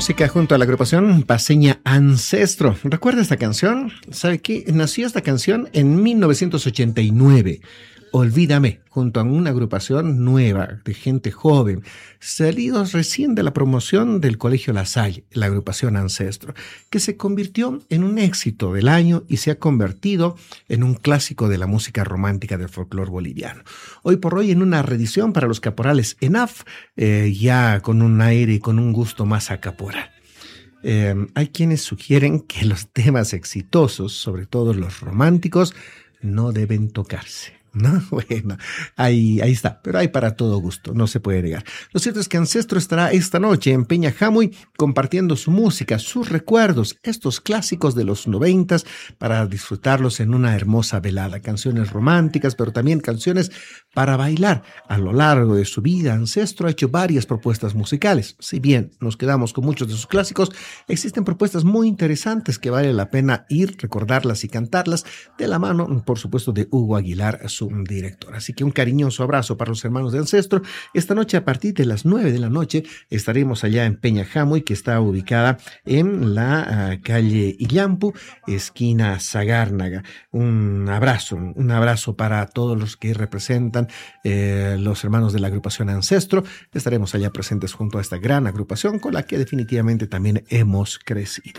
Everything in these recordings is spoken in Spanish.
música junto a la agrupación paceña Ancestro. ¿Recuerda esta canción? ¿Sabe qué? Nació esta canción en 1989. Olvídame, junto a una agrupación nueva de gente joven, salidos recién de la promoción del Colegio La Salle, la agrupación Ancestro, que se convirtió en un éxito del año y se ha convertido en un clásico de la música romántica del folclore boliviano. Hoy por hoy en una reedición para los caporales ENAF, ya con un aire y con un gusto más a caporal. Hay quienes sugieren que los temas exitosos, sobre todo los románticos, no deben tocarse. No, bueno, ahí está, pero hay para todo gusto, no se puede negar. Lo cierto es que Ancestro estará esta noche en Peña Jamuy compartiendo su música, sus recuerdos, estos clásicos de los 90s para disfrutarlos en una hermosa velada. Canciones románticas, pero también canciones para bailar. A lo largo de su vida, Ancestro ha hecho varias propuestas musicales. Si bien nos quedamos con muchos de sus clásicos, existen propuestas muy interesantes que vale la pena ir, recordarlas y cantarlas de la mano, por supuesto, de Hugo Aguilar, su director. Así que un cariñoso abrazo para los hermanos de Ancestro. Esta noche a partir de las 9 de la noche estaremos allá en Peña Jamuy, que está ubicada en la calle Illampu, esquina Sagárnaga. Un abrazo para todos los que representan los hermanos de la agrupación Ancestro. Estaremos allá presentes junto a esta gran agrupación con la que definitivamente también hemos crecido.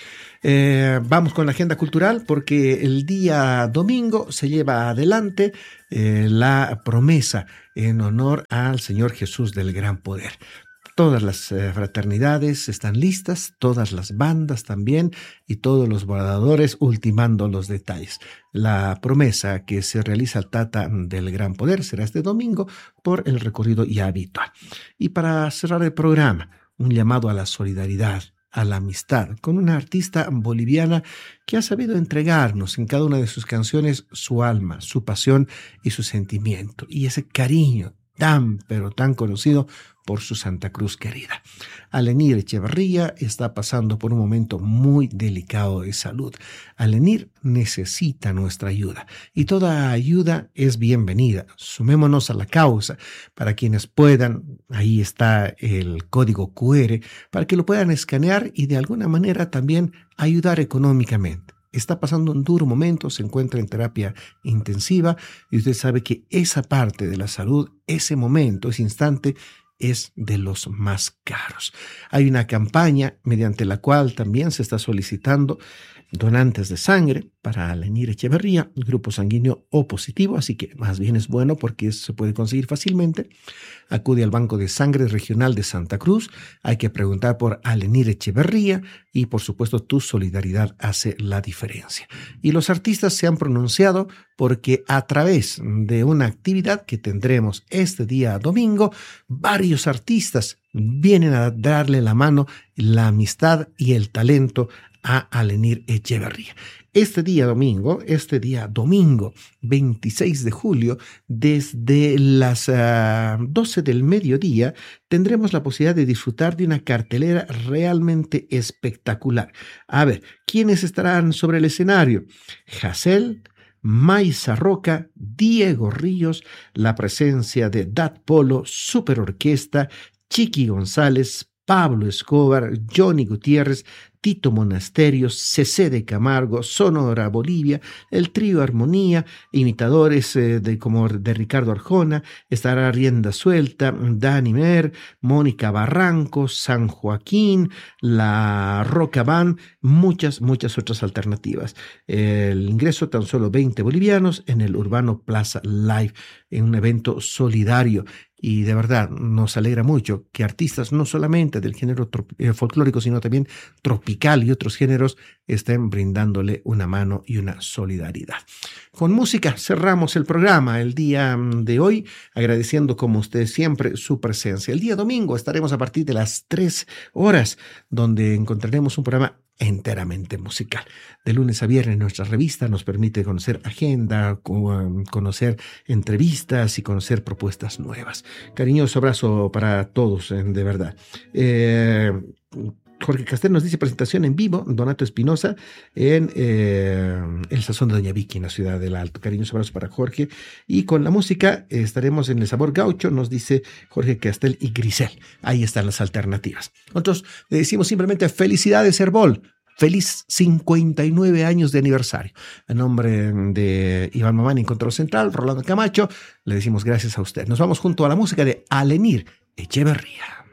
Vamos con la agenda cultural porque el día domingo se lleva adelante la promesa en honor al Señor Jesús del Gran Poder. Todas las fraternidades están listas, todas las bandas también y todos los bordadores ultimando los detalles. La promesa que se realiza al Tata del Gran Poder será este domingo por el recorrido ya habitual. Y para cerrar el programa, un llamado a la solidaridad, a la amistad, con una artista boliviana que ha sabido entregarnos en cada una de sus canciones su alma, su pasión y su sentimiento, y ese cariño tan, pero tan conocido por su Santa Cruz querida. Alenir Echeverría está pasando por un momento muy delicado de salud. Alenir necesita nuestra ayuda y toda ayuda es bienvenida. Sumémonos a la causa. Para quienes puedan, ahí está el código QR para que lo puedan escanear y de alguna manera también ayudar económicamente. Está pasando un duro momento, se encuentra en terapia intensiva y usted sabe que esa parte de la salud, ese momento, ese instante, es de los más caros. Hay una campaña mediante la cual también se está solicitando donantes de sangre para Alenir Echeverría, grupo sanguíneo O positivo, así que más bien es bueno porque eso se puede conseguir fácilmente. Acude al Banco de Sangre Regional de Santa Cruz, hay que preguntar por Alenir Echeverría y por supuesto tu solidaridad hace la diferencia. Y los artistas se han pronunciado porque a través de una actividad que tendremos este día domingo, varios artistas vienen a darle la mano, la amistad y el talento a Alenir Echeverría. Este día domingo 26 de julio, desde las 12 del mediodía, tendremos la posibilidad de disfrutar de una cartelera realmente espectacular. A ver, ¿quiénes estarán sobre el escenario? Jacel, Maisa Roca, Diego Ríos, la presencia de Dat Polo, Super Orquesta, Chiqui González, Pablo Escobar, Johnny Gutiérrez, Tito Monasterios, CC de Camargo, Sonora Bolivia, el trío Armonía, imitadores como de Ricardo Arjona, estará Rienda Suelta, Dani Mer, Mónica Barranco, San Joaquín, la Roca Band, muchas otras alternativas. El ingreso tan solo 20 bolivianos en el Urbano Plaza Live, en un evento solidario. Y de verdad nos alegra mucho que artistas no solamente del género folclórico, sino también tropical y otros géneros estén brindándole una mano y una solidaridad. Con música cerramos el programa el día de hoy, agradeciendo como ustedes siempre su presencia. El día domingo estaremos a partir de las 3 horas, donde encontraremos un programa enteramente musical. De lunes a viernes nuestra revista nos permite conocer agenda, conocer entrevistas y conocer propuestas nuevas. Cariñoso abrazo para todos, de verdad. Jorge Castel nos dice presentación en vivo, Donato Espinosa, en el Sazón de Doña Vicky, en la ciudad del Alto. Cariñoso abrazo para Jorge. Y con la música estaremos en el Sabor Gaucho, nos dice Jorge Castel y Grisel. Ahí están las alternativas. Nosotros le decimos simplemente felicidades, Herbol. Feliz 59 años de aniversario. En nombre de Iván Mamani en Control Central, Rolando Camacho, le decimos gracias a usted. Nos vamos junto a la música de Alenir Echeverría.